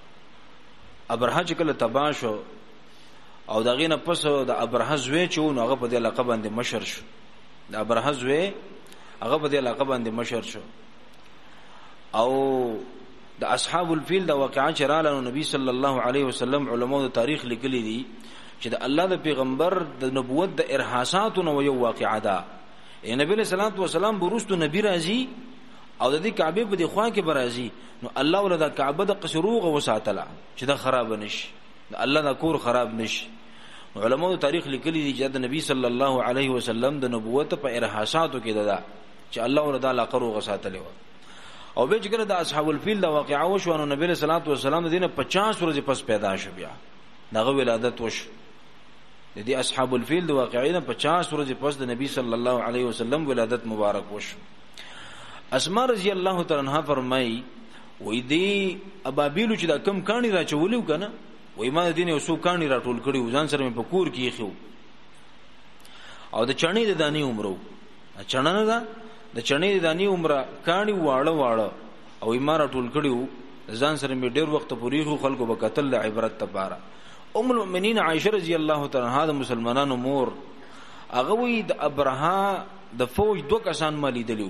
ابرهه چې کله تبا شو او دغه نه پس د ابرهه زوی چې نو هغه په دې علاقه باندې مشر شو د ابرهه زوی هغه په دې علاقه باندې مشر شو او د اصحاب الفیل د واقعا چراله نبی صلی الله علیه وسلم علماء د تاریخ لیکلي دي چې د الله د پیغمبر د نبوت د ارهاساتونو یو واقعا ده نبی صلی الله علیه وسلم برستو نبی راځي او د دې کعبه په دی خوا کې برازي نو الله ولدا کعبه د قصروغه وساتله چې دا خراب نشي الله دا کور خراب نشي علماء تاریخ لیکلي دي چې د نبی صلی الله علیه وسلم د نبوت په ارهاساتو کې ده چې الله ولدا لا قروغه ساتله او به چې د اصحاب الفیل دا واقعا وشو نو نبی صلی الله علیه وسلم د دینه پچاس ورځې پس پیدا شو بیا دغه ولادت وشو د دې اصحاب الفیل د واقعینه پچاس ورځې پس د نبی صلی الله علیه وسلم ولادت مبارک وشو اسماء رضی الله تعالی عنها فرمای وې دی ابابیلو چې دا کم کانی را چولیو کنه وې ما دین یو سو کانی را ټول کړي ځان سره په کور کې خو او د چڼې د دانی عمرو چڼه نه دا د چڼې د دانی عمره کانی واړه واړه او یې ما را ټول کړي ځان سره می ډیر وخت پوری خو خلکو به قتل عبرت تپاره ام المؤمنین عائشه رضی الله تعالی عنها د مسلمانانو مور هغه وې د ابرها د فوج دوه کسان مالی دلیو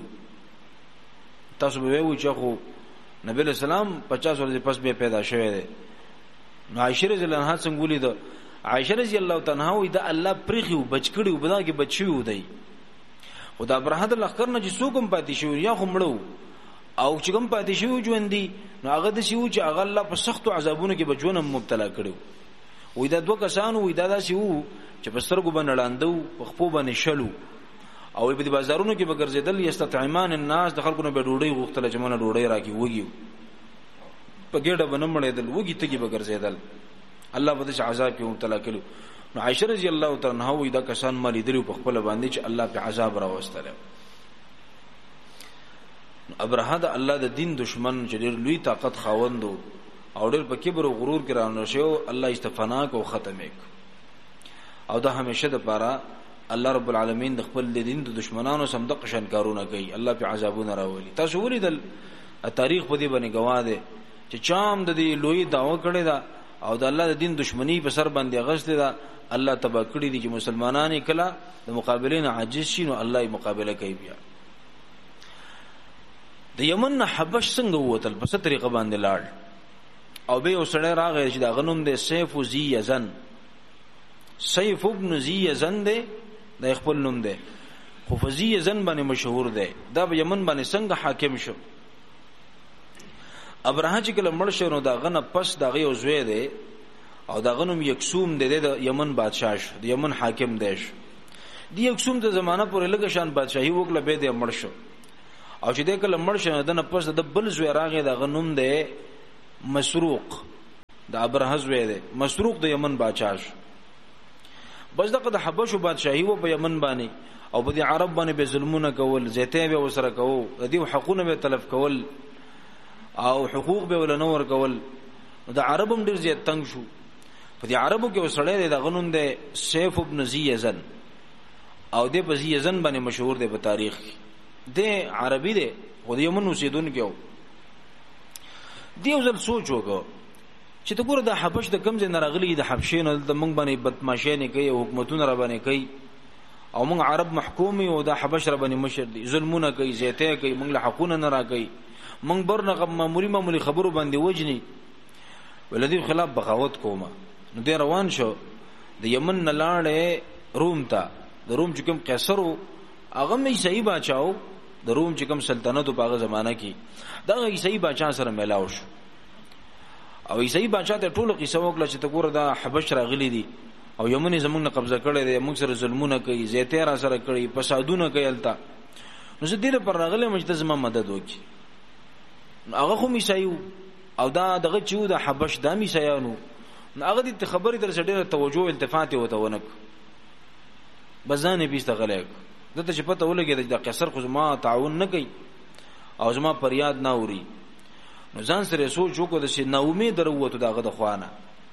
تاسو به وی چې خو نبی اسلام پچاس ورځې پس به پیدا شوه دی نو عائشه رضی الله عنها څنګه ولید عائشه رضی الله تعالی عنها وی دا الله پرخیو بچکړیو بدا کې بچیو دی خدا برهد لخر نه چې څوکم پاتې شو یا خو مړو او چې کوم پاتې شو ژوندۍ نو هغه د شیو چې هغه الله په سختو عذابونو کې بجونم مبتلا کړو وی دا دوه کسانو وی دا داسې وو چې په سترګو باندې لاندو په خپو باندې شلو او په دې بازارونو کې به ګرځیدل یستطعمان الناس د خلکو نه به ډوډۍ غوښتل چې مونږ ډوډۍ راکې وږي په ګډه باندې مړېدل وږي ته کې به ګرځیدل الله په دې عذاب کې مبتلا کړو نو عائشه رضی الله تعالی عنها وی دا کسان مالي درو په خپل باندې چې الله په عذاب راوستل ابرهه د الله د دین دشمن چې ډېر لوی طاقت خاوندو او ډېر په کبر او غرور کې راونو شو الله استفنا کو ختمه او دا همیشه د پاره الله رب العالمین د خپل دین د دشمنانو سم د قشن کارونه کوي الله په عذابونه راولي تاسو ولیدل تاریخ په دې باندې گواه ده چې چام د دې لوی داوا کړی دا او د الله د دین دشمنی په سر باندې غشته دا الله تبا کړی دي چې مسلمانان کله د مقابلین عاجز شي نو الله یې مقابله کوي بیا د یمن حبش څنګه ووتل په څه طریقه باندې لاړ او به وسړی راغی چې دا غنوم د سیف زی یزن سیف ابن زی یزن دی د خپل نوم دی خو فزی یزن باندې مشهور دی دا په یمن باندې څنګه حاکم شو ابراهیم چې کله مړ شو نو دا غنه پس دا غي وزوی دی او دا غنوم یکسوم دی د یمن بادشاہ شو د یمن حاکم دی دی یکسوم د زمانہ پورې لګ شان بادشاہي وکړه به د مړ شو او چې د کله مړ شنه د نفس د بل زوی راغی د غنوم دی مسروق د ابرهه زوی دی مسروق د یمن بادشاہ بس دغه د حبشو بادشاہي و په یمن باندې او په دې عرب باندې به ظلمونه کول زیته به وسره کوو د دې حقوقونه به تلف کول او حقوق به ولنور کول د عربم ډیر زیات تنگ شو په دې عربو کې وسړی د غنوم دی سیف ابن زیزن او د په زیزن باندې مشهور دی په تاریخ د عربي دی خو د یمن اوسیدونکو دی ځل سوچ وکړو چې ته ګوره د حبش د کمزې نراغلي د حبشین د موږ باندې بدمعشي نه کوي حکومتونه را باندې کوي او موږ عرب محکومي او د حبش را باندې مشر دي ظلمونه کوي زیاته کوي موږ له حقونه نه را کوي موږ برنه معمولی معمولی خبرو باندې وجني ولدي خلاف بغاوت کومه نو دی روان شو د یمن نه لاړې روم ته د روم چې کوم قیصر هغه مې صحیح بچاو د روم چې کوم سلطنت په هغه زمانہ کې دا صحیح بچا سره ملاو شو او عیسی بادشاہ ته ټول قصه وکړه چې ته ګوره دا حبش راغلي دي او یمن زمونږ نه قبضه کړي دي موږ سره ظلمونه کوي زیاته را سره کوي فسادونه کوي التا نو زه دې پر راغله مجد زما مدد وکي هغه خو عیسی او دا دغه چې د حبش د عیسیانو هغه دې خبرې در سره توجه التفات وته ونک بزانه بیسته غلېک دته چې پته ولګي د قصر خو ما تعاون نه کوي او زما پر یاد نه اوري نو ځان سره سوچ وکړو د شي نومې دروته دغه د خوانه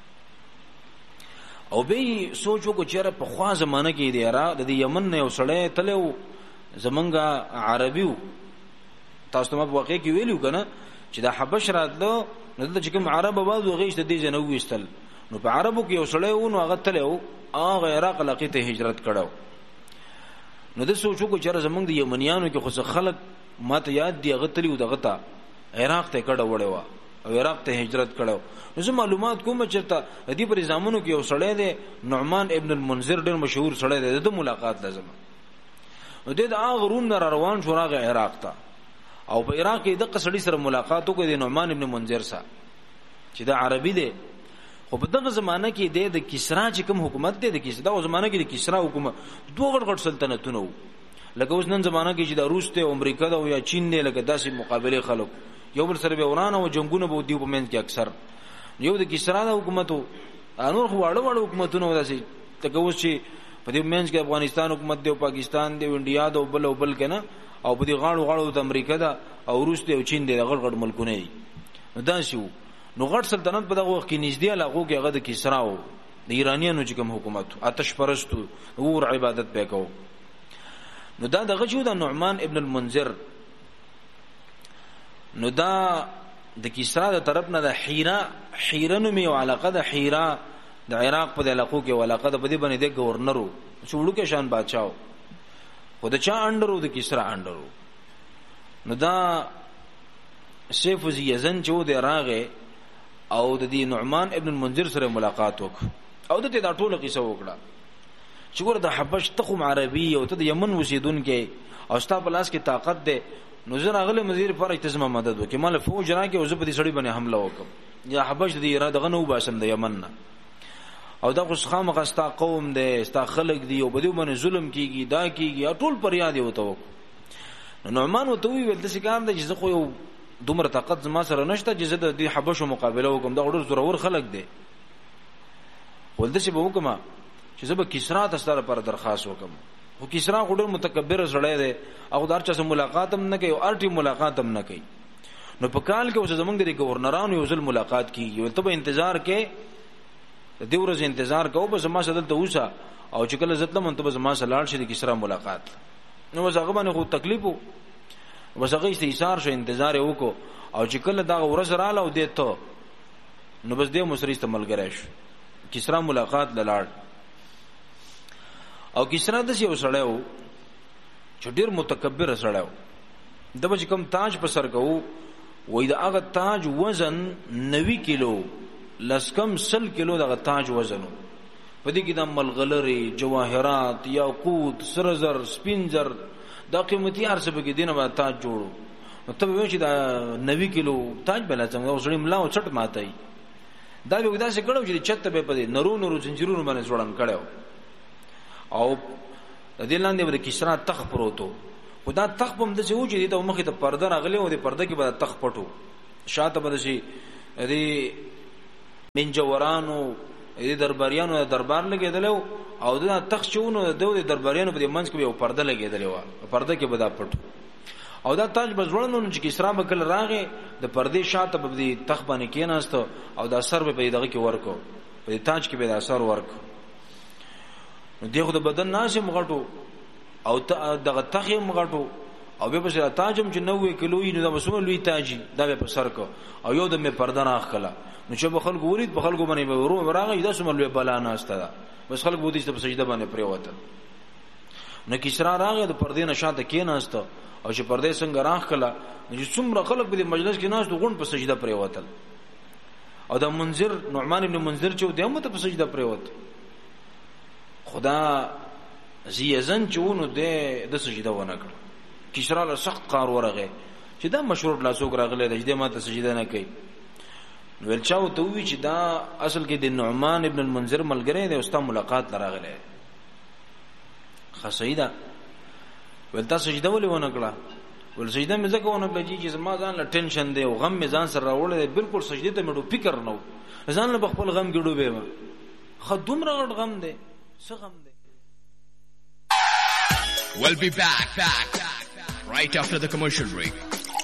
او به سوچ وکړو چې په خوا زمانہ کې دی را د یمن نه وسړې تلو زمونږه عربیو تاسو ته په واقع کې ویلو کنه چې د حبش راتلو نو د چې کوم عرب باز وغېشت دي جنو وستل نو په عربو کې وسړې و نو هغه تلو هغه عراق لقي ته هجرت کړو نو د سوچ وکړو چې زمونږ د یمنیانو کې خو خلک ماته یاد دی هغه تلو دغه تا عراق ته کډه وړه وا او عراق ته هجرت کړو نو زه معلومات کوم چې ته دې پر زمانو کې یو سړی دی نعمان ابن المنذر ډېر مشهور سړی دی د ملاقات لازم نو دې د هغه روم نه روان شو راغی عراق ته او په عراق کې د قصړی سره ملاقات وکړ د نعمان ابن منذر سره چې دا عربي دی خو په دغه زمانہ کې د کسرا چې کوم حکومت دی د کسرا د زمانہ کې د کسرا حکومت دوه غټ غټ سلطنتونه وو لکه اوس نن زمانہ کې چې د روس ته امریکا دا او یا چین دی لکه داسې مقابله خلک یو بل سره به ورانه او جنگونه به دی په منځ کې اکثر یو د کسرا د حکومتو انور خو واړه واړه حکومتونه وداسي ته اوس چې په دې منځ کې افغانستان حکومت دی او پاکستان دی او انډیا دی او بل او بل کنه او په دې غاړو غاړو د امریکا دا او روس دی او چین دی غړ غړ ملکونه دي نو دا شو نو غټ سلطنت په دغه وخت کې نږدې علاقو کې هغه د کسرا او د ایرانیانو چې کوم حکومت آتش پرستو اور عبادت وکاو نو دا دغه جو د نعمان ابن المنذر نو دا د کسرا د طرف نه د حیرا حیرنو می علاقه د حیرا د عراق په علاقو کې علاقه د بدی باندې د گورنرو چوړو کې شان بادشاہو خود چا انډرو د کسرا انډرو نو دا سیف زیزن چې د راغه او د دې نعمان ابن المنذر سره ملاقات وک او د دې دا ټوله قصه وکړه چې ګور د حبش تخم عربي او ته د یمن وسیدونکو او ستا په لاس کې طاقت ده نو زه راغله مزیر پر اجتماع مدد وکي مال فوج راکې او زه په دې سړی باندې حمله وکم یا حبش دې اراده غنو باسم د یمن نه او دا خو خامخا ستا قوم دی ستا خلق دی او بده باندې ظلم کیږي دا کیږي ټول پر یاد وته وک نو نعمان وته ویل د سکام د جزه خو یو دومره طاقت زما سره نشته چې زه د دې حبشو مقابله وکم دا ډېر زورور خلق دی ولته چې به وکم چې زه به کسرا ته ستاره پر درخواست وکم او کسرا ډېر متکبر سړی دی او دار چا سره ملاقات هم نه کوي او ارټي ملاقات هم نه کوي نو په کال کې اوس زمونږ د گورنرانو یو ځل ملاقات کیږي او ته به انتظار کې د دې ورځې انتظار کوو به زما سره دلته اوسه او چې کله زتلم ته به زما سره لاړ شي د کسرا ملاقات نو وسغه باندې خو تکلیف وو وسغه یې ایثار شو انتظار وکړو او چې کله دا ورځ رااله او دته نو بس دې مصری استعمالګر شو کسرا ملاقات لاړ او کسرا د یو سړی وو چې ډیر متکبر سړی وو د به کوم تاج په سر کوو وای دا هغه تاج وزن نوي کیلو لسکم سل کیلو دغه تاج وزنو په دې کې د ملغلری جواهرات یاقوت سرزر سپینزر دا قیمتي ارزه به کې دینه باندې تاج جوړو نو ته به چې دا نوي کیلو تاج بل څنګه وسړی ملا او چټ ماتای دا به ودا څه کړو چې چت به په دې نرو نرو زنجیرونو باندې جوړن کړو او د دې لاندې د کسرا تخ پروتو خدا تخ په مده چې و چې د مخې ته پرده راغلی او د پرده کې به تخ پټو شاته به شي د منجورانو د درباریانو دربار لګیدلو او د تخ شونو د درباریانو په منځ کې یو پرده لګیدلې و پرده کې به دا پټو او دا تاج بزړنو چې کسرا به کله راغې د پردې شاته به د تخ باندې کېناست او د اثر به دغه کې ورکو په تاج کې به د اثر ورکو نو دغه د بدن ناسم غټو او دغه تخ مغټو او به په تاجم چې نوې کلوې نو د مسوم لوی تاجي دا به په سر کو او یو د مې پرده راخله نو چې به خلکو ورید په خلکو باندې ورو راغی دا سم لوی بلا نه استه بس خلک بودی چې په سجده باندې پریوته نو کسرا راغی د پردې نشاته کېناست او چې پردې څنګه راخله نو چې څومره خلک په مجلس کې ناست غون په سجده پریوتل او د منذر نعمان ابن منذر چې دمو ته په سجده پریوت خدا زیزن چونو ده د سجده ونه کړ کسرا له سخت قار ورغه چې دا مشروط لا سوق راغله د دې ماته سجده نه کوي ول چاو ته وی چې دا اصل کې د نعمان ابن المنذر ملګری دی او ستا ملاقات لراغله خسیدا ول تاسو سجده ولې ونه کړه ول سجده مې ځکه ونه کړه چې زما ځان له ټینشن دی او غم مې ځان سره راوړل دی بالکل سجده ته مې فکر نه و ځان له خپل غم ګډو به خدوم راغړ غم دی څه غم دی. We'll be back, back, right after the commercial break.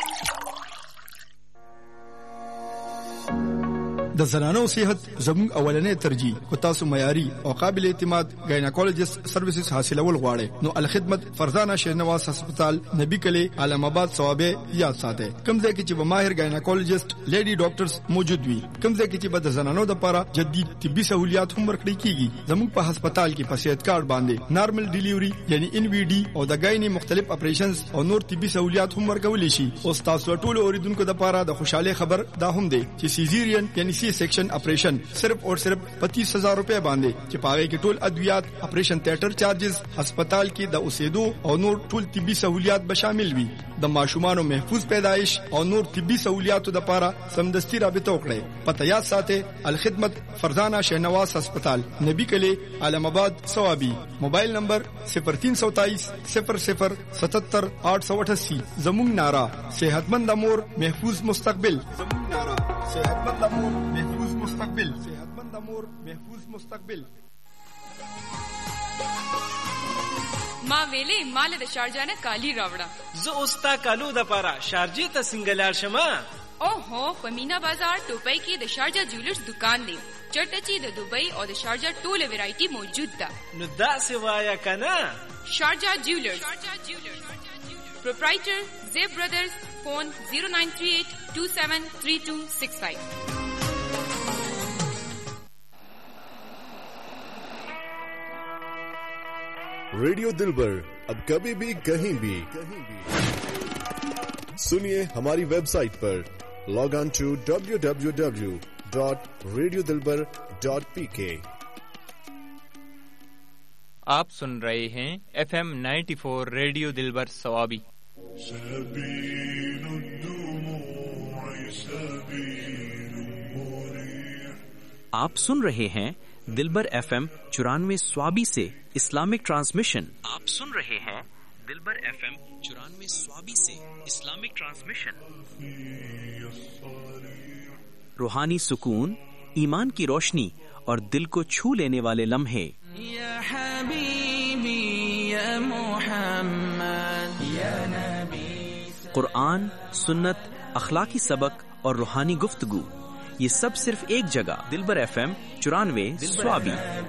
د زنانو صحت زموږ اولنې ترجیح کو تاسو معیاري او قابل اعتماد ګایناکولوژیست سرویسز حاصلول غواړئ نو الخدمت فرزانه شهنواز هسپتال نبی کلی علم آباد ثوابه یاد ساتئ کوم ځای کې چې به ماهر ګایناکولوژیست لیډي ډاکټرز موجود وي کوم ځای کې چې به د زنانو لپاره جدید طبي سہولیات هم ورکړي کیږي زموږ په هسپتال کې په صحت کارت باندې نارمل ډیلیوري یعنی ان وی ډي او د ګایني مختلف اپریشنز او نور طبي سہولیات هم ورکول شي او تاسو ټول اوریدونکو لپاره د خوشاله خبر دا هم دی چې سیزیرین یعنی سیکشن اپریشن صرف اور صرف پچیس ہزار روپے باندې چې پاغه کې ټول ادویات اپریشن تھیټر چارجز هسپتال کې د اوسېدو او نور ټول طبي سہولیات به شامل وي د ماشومانو محفوظ پیدایش او نور طبي سہولیاتو لپاره سمدستي رابطه وکړئ پته یاد ساتئ الخدمت فرزانه شهنواز هسپتال نبی کلی علم آباد ثوابی موبایل نمبر صفر تین سو تائیس صفر صفر ستتر آٹھ سو اٹھاسی زمون نارا صحتمند امور محفوظ مستقبل زمون نارا صحتمند امور محفوظ مستقبل صحتمند امور محفوظ مستقبل. ما ویلې مال د شارجه نه کالی راوړه زه اوستا کالو د پاره شارجه ته سنگلار شمه او هو په مینا بازار ټوپۍ کې د شارجه جولرز دکان دی چټچی د دوبۍ او د شارجه ټوله ویرایټي موجود ده نو دا سوایا کنه شارجه جولرز پروپرایټر زیب برادرز فون zero nine three eight two seven three two six five. Radio दिलबर अब कभी भी कहीं भी सुनिए हमारी वेबसाइट पर log on to W W W dot radio Dilbar dot P के. आप सुन रहे हैं F M ninety four radio दिलबर सवाबी. आप सुन रहे हैं दिलबर एफएम चौरानवे स्वाबी से इस्लामिक ट्रांसमिशन. आप सुन रहे हैं दिलबर एफएम चौरानवे स्वाबी से इस्लामिक ट्रांसमिशन. रूहानी सुकून, ईमान की रोशनी और दिल को छू लेने वाले लम्हे. या हबीबी या मुहम्मद या नबी. कुरान, सुन्नत, अखलाकी सबक और रूहानी गुफ्तगू, ये सब सिर्फ एक जगह. दिलबर एफएम चौरानवे स्वाबी.